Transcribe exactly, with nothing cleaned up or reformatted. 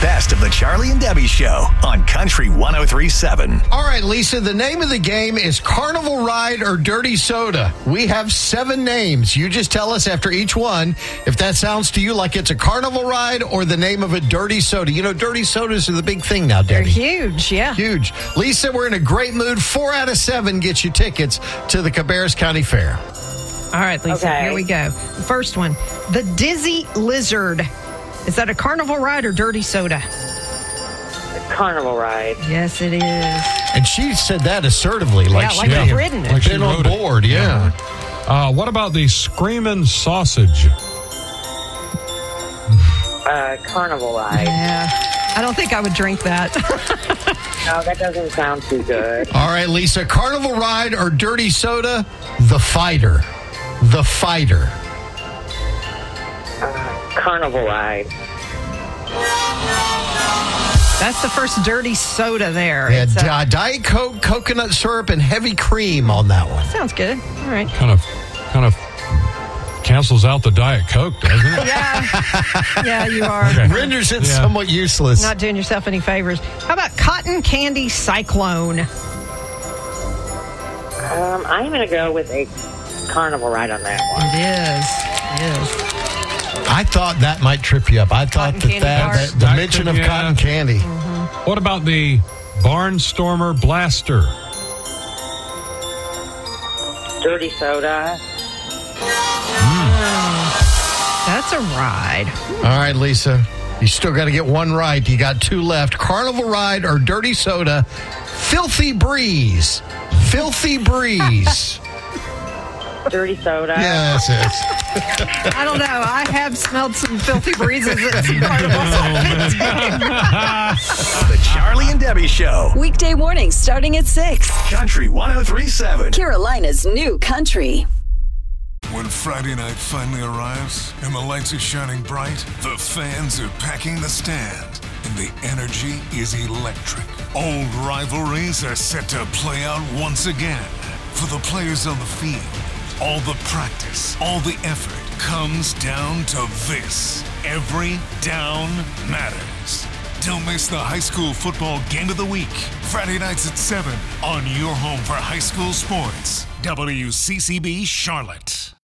best of the Charlie and Debbie Show on Country one oh three point seven. All right, Lisa, the name of the game is Carnival Ride or Dirty Soda. We have seven names. You just tell us after each one if that sounds to you like it's a carnival ride or the name of a dirty soda. You know, dirty sodas are the big thing now, They're Debbie. huge, yeah. Huge. Lisa, we're in a great mood. Four out of seven gets you tickets to the Cabarrus County Fair. All right, Lisa, Okay. here we go. The first one, the Dizzy Lizard. Is that a carnival ride or dirty soda? Carnival ride. Yes, it is. And she said that assertively, like Yeah, she like may you've have ridden it. Like she been on wrote it. board. Yeah. Uh, what about the Screamin' Sausage? Uh, carnival ride. Yeah. I don't think I would drink that. No, that doesn't sound too good. All right, Lisa, carnival ride or dirty soda? The Fighter. The Fighter. Carnival ride. That's the first dirty soda there. Yeah, It's, uh, Di- Diet Coke, coconut syrup, and heavy cream on that one. sounds good. All right. Kind of, kind of cancels out the Diet Coke, doesn't it? Yeah. Yeah, you are. Okay. Renders it Yeah. somewhat useless. Not doing yourself any favors. How about Cotton Candy Cyclone? Um, I'm going to go with a carnival ride on that one. It is. It is. I thought that might trip you up. I thought Cotton that, candy that, bars. that the That mention could- of yeah. cotton candy. What about the Barnstormer Blaster? Dirty soda. That's a ride. All right, Lisa, you still got to get one right. You got two left. Carnival ride or dirty soda? Filthy Breeze. Filthy Breeze. Dirty soda. Yes, yes. I don't know. I have smelled some filthy breezes at some carnivals. The Charlie and Debbie Show. Weekday mornings starting at six. Country one oh three point seven. Carolina's new country. When Friday night finally arrives and the lights are shining bright, the fans are packing the stand, and the energy is electric. Old rivalries are set to play out once again. For the players on the field, all the practice, all the effort comes down to this. Every down matters. Don't miss the high school football game of the week. Friday nights at seven on your home for high school sports. W C C B Charlotte.